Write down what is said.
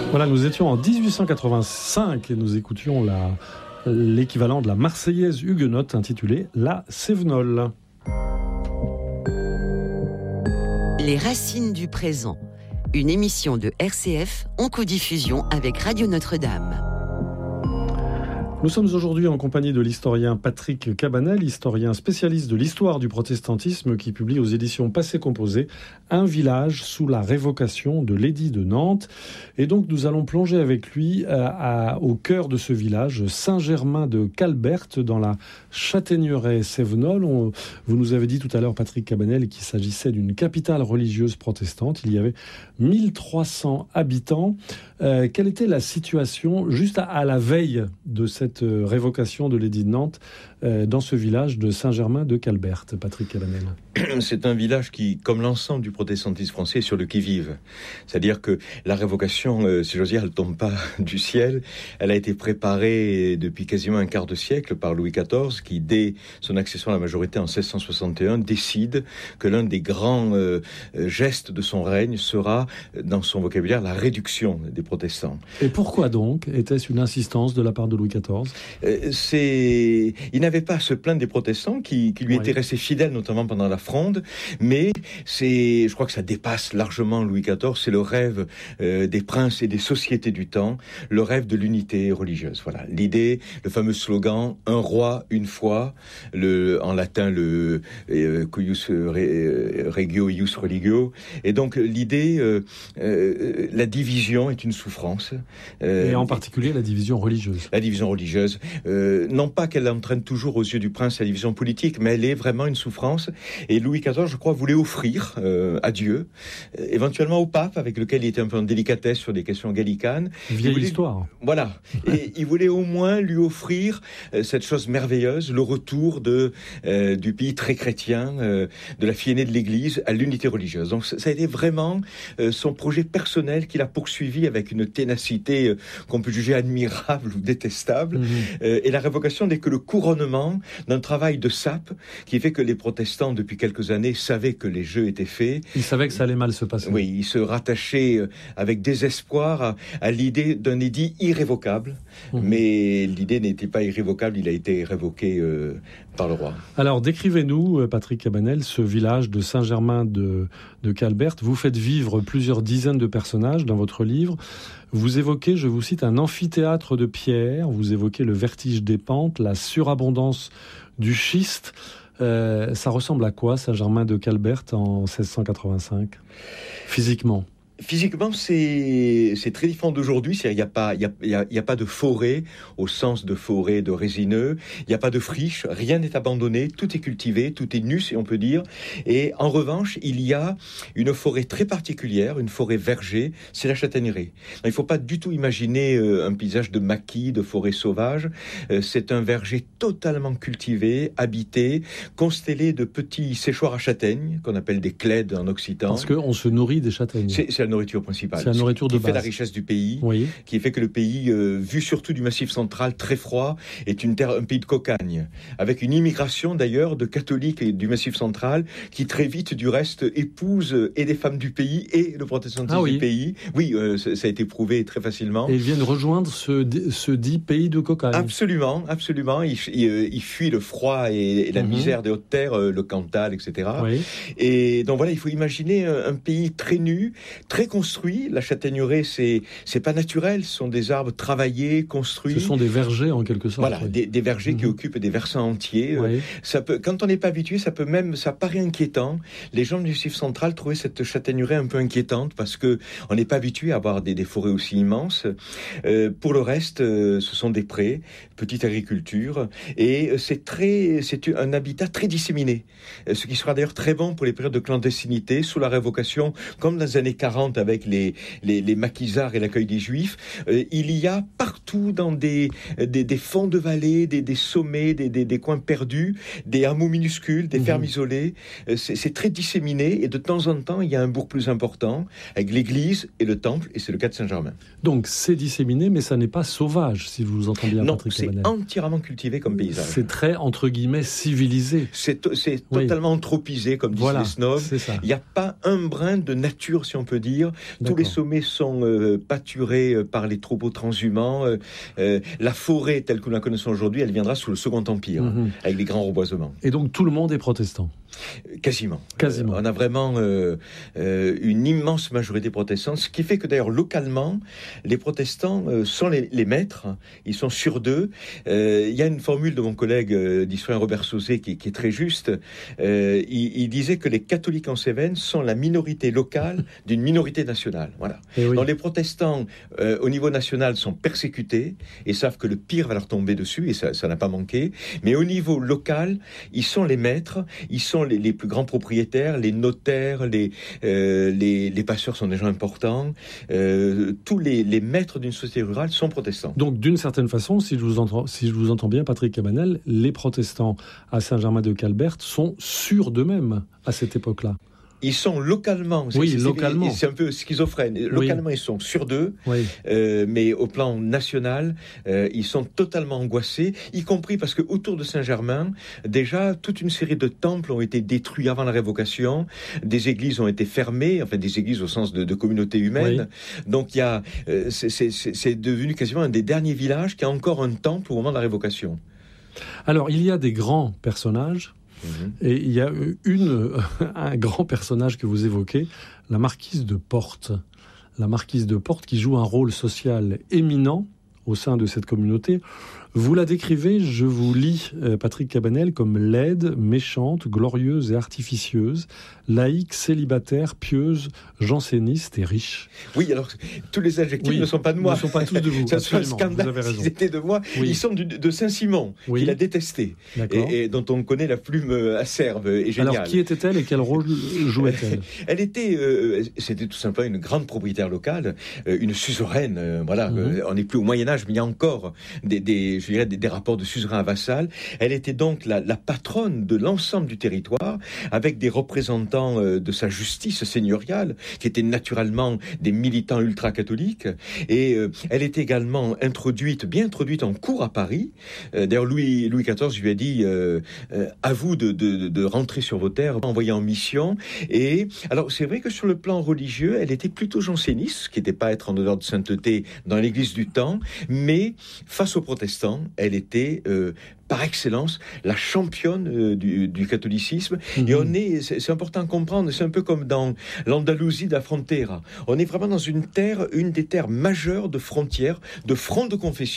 Voilà, nous étions en 1885 et nous écoutions l'équivalent de la Marseillaise huguenote intitulée La Cévenole. Les racines du présent, une émission de RCF en codiffusion avec Radio Notre-Dame. Nous sommes aujourd'hui en compagnie de l'historien Patrick Cabanel, historien spécialiste de l'histoire du protestantisme qui publie aux éditions Passé Composé Un village sous la révocation de l'édit de Nantes. Et donc nous allons plonger avec lui au cœur de ce village, Saint-Germain de Calberte, dans la Châtaigneraie Cévenole. Vous nous avez dit tout à l'heure, Patrick Cabanel, qu'il s'agissait d'une capitale religieuse protestante. Il y avait 1300 habitants. Quelle était la situation juste à la veille de cette révocation de l'édit de Nantes dans ce village de Saint-Germain de Calberte, Patrick Cabanel? C'est un village qui, comme l'ensemble du protestantisme français, est sur le qui-vive. C'est-à-dire que la révocation, si j'ose dire, elle ne tombe pas du ciel. Elle a été préparée depuis quasiment un quart de siècle par Louis XIV, qui, dès son accession à la majorité en 1661, décide que l'un des grands gestes de son règne sera, dans son vocabulaire, la réduction des protestants. Et pourquoi donc? Était-ce une insistance de la part de Louis XIV? Il n'avait pas à se plaindre des protestants qui lui étaient restés fidèles, notamment pendant la Fronde, mais je crois que ça dépasse largement Louis XIV. C'est le rêve des princes et des sociétés du temps, le rêve de l'unité religieuse. Voilà, l'idée, le fameux slogan « Un roi, une foi », en latin le cuius regio, ius religio. Et donc l'idée, la division est une souffrance. Et en particulier la division religieuse. La division religieuse, non pas qu'elle entraîne toujours aux yeux du prince la division politique, mais elle est vraiment une souffrance. Et Louis XIV, je crois, voulait offrir à Dieu, éventuellement au pape, avec lequel il était un peu en délicatesse sur des questions gallicanes. Vieille histoire. Voilà. Et il voulait au moins lui offrir cette chose merveilleuse, le retour du pays très chrétien, de la fille aînée de l'Église, à l'unité religieuse. Donc ça a été vraiment son projet personnel qu'il a poursuivi avec une ténacité qu'on peut juger admirable ou détestable. Et la révocation n'est que le couronnement d'un travail de sape qui fait que les protestants, depuis quelques années, savaient que les jeux étaient faits. Ils savaient que ça allait mal se passer. Oui, ils se rattachaient avec désespoir à l'idée d'un édit irrévocable. Mais l'idée n'était pas irrévocable, il a été révoqué par le roi. Alors, décrivez-nous, Patrick Cabanel, ce village de Saint-Germain de Calberte. Vous faites vivre plusieurs dizaines de personnages dans votre livre. Vous évoquez, je vous cite, un amphithéâtre de pierre. Vous évoquez le vertige des pentes, la surabondance du schiste. Ça ressemble à quoi, Saint-Germain de Calberte en 1685, physiquement? Physiquement, c'est très différent d'aujourd'hui. Il n'y a pas de forêt au sens de forêt de résineux. Il n'y a pas de friche. Rien n'est abandonné. Tout est cultivé. Tout est nu, si on peut dire. Et en revanche, il y a une forêt très particulière, une forêt verger. C'est la Châtaigneraie. Il ne faut pas du tout imaginer un paysage de maquis, de forêt sauvage. C'est un verger totalement cultivé, habité, constellé de petits séchoirs à châtaignes, qu'on appelle des clèdes en occitan. Parce qu'on se nourrit des châtaignes. C'est la nourriture principale. C'est la nourriture de base. Qui fait la richesse du pays, oui. Qui fait que le pays, vu surtout du Massif central, très froid, est un pays de cocagne. Avec une immigration d'ailleurs de catholiques du Massif central qui très vite, du reste, épousent et des femmes du pays et le protestantisme du pays. Oui, ça a été prouvé très facilement. Et ils viennent rejoindre ce dit pays de cocagne. Absolument, absolument. Ils fuient le froid et la misère des hautes terres, le Cantal, etc. Oui. Et donc voilà, il faut imaginer un pays très nu, très construit. La Châtaigneraie, c'est pas naturel, ce sont des arbres travaillés, construits. Ce sont des vergers en quelque sorte. Voilà, des vergers qui occupent des versants entiers. Oui. Quand on n'est pas habitué, ça paraît inquiétant. Les gens du Massif central trouvaient cette Châtaigneraie un peu inquiétante parce que on n'est pas habitué à avoir des forêts aussi immenses. Pour le reste, ce sont des prés, petite agriculture, et c'est un habitat très disséminé. Ce qui sera d'ailleurs très bon pour les périodes de clandestinité sous la révocation, comme dans les années 40 avec les maquisards et l'accueil des Juifs. Il y a partout dans des fonds de vallées, des sommets, des coins perdus, des hameaux minuscules, des fermes isolées. C'est très disséminé et de temps en temps, il y a un bourg plus important avec l'église et le temple, et c'est le cas de Saint-Germain. Donc c'est disséminé, mais ça n'est pas sauvage, si vous entendez bien, Patrick Cabanel. Non, c'est entièrement cultivé comme paysage. C'est très, entre guillemets, civilisé. C'est totalement anthropisé, comme disent les snobs. Il n'y a pas un brin de nature, si on peut dire. Empire. Tous les sommets sont pâturés par les troupeaux transhumants. La forêt, telle que nous la connaissons aujourd'hui, elle viendra sous le Second Empire, avec les grands reboisements. Et donc tout le monde est protestant? Quasiment. Quasiment. On a vraiment une immense majorité protestante, ce qui fait que d'ailleurs localement, les protestants sont les maîtres, ils sont sur d'eux. Il y a une formule de mon collègue d'historien Robert Sauzet qui est très juste. Il disait que les catholiques en Cévennes sont la minorité locale d'une minorité nationale. Voilà. Donc les protestants au niveau national sont persécutés et savent que le pire va leur tomber dessus, et ça n'a pas manqué. Mais au niveau local, ils sont les maîtres, ils sont les plus grands propriétaires, les notaires, les pasteurs sont des gens importants. Tous les maîtres d'une société rurale sont protestants. Donc, d'une certaine façon, si je vous entends bien, Patrick Cabanel, les protestants à Saint-Germain-de-Calbert sont sûrs d'eux-mêmes à cette époque-là. Ils sont localement, localement. C'est un peu schizophrène. Localement, ils sont sûrs d'eux, mais au plan national, ils sont totalement angoissés, y compris parce que autour de Saint-Germain, déjà, toute une série de temples ont été détruits avant la Révocation, des églises ont été fermées, enfin des églises au sens de communauté humaine. Donc il y a, c'est devenu quasiment un des derniers villages qui a encore un temple au moment de la Révocation. Alors, il y a des grands personnages. Et il y a un grand personnage que vous évoquez, la marquise de Portes. La marquise de Portes qui joue un rôle social éminent au sein de cette communauté. Vous la décrivez, je vous lis, Patrick Cabanel, comme laide, méchante, glorieuse et artificieuse, laïque, célibataire, pieuse, janséniste et riche. Oui, alors tous les adjectifs ne sont pas de moi. Ne sont pas tous de vous. Ça serait un scandale s'ils étaient de moi. Ils sont de Saint-Simon, qu'il a détesté, et dont on connaît la plume acerbe et géniale. Alors qui était-elle et quel rôle jouait-elle? Elle était, c'était tout simplement une grande propriétaire locale, une suzeraine. On n'est plus au Moyen-Âge, mais il y a encore des rapports de suzerain à vassal. Elle était donc la patronne de l'ensemble du territoire, avec des représentants de sa justice seigneuriale, qui étaient naturellement des militants ultra-catholiques. Et elle était également bien introduite en cour à Paris. D'ailleurs, Louis XIV lui a dit à vous de rentrer sur vos terres, envoyé en mission. Et alors, c'est vrai que sur le plan religieux, elle était plutôt janséniste, ce qui n'était pas être en odeur de sainteté dans l'Église du temps, mais face aux protestants, elle était par excellence la championne du catholicisme. Et c'est important à comprendre, c'est un peu comme dans l'Andalousie de la Frontera. On est vraiment dans une des terres majeures de frontières, de front de confession.